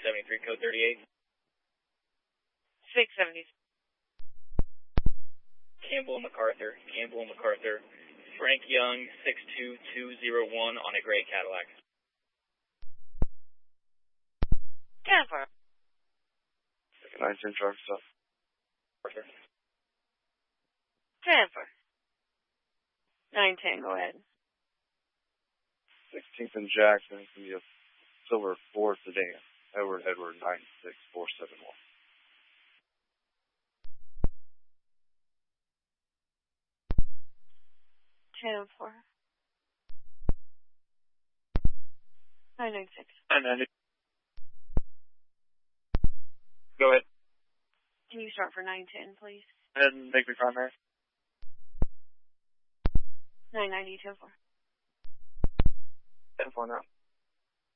673, code 38. 670. Campbell and MacArthur. Frank Young, 62201 on a gray Cadillac. 10-4. 910 traffic stop. Arthur. 10-4. 910, go ahead. 16th and Jackson, it's going to be a silver 4 sedan. Edward 96471. Ten 4. 996. 990. Go ahead. Can you start for 910, please? Go ahead and make me primary. 990, 10-4. 10-4 now.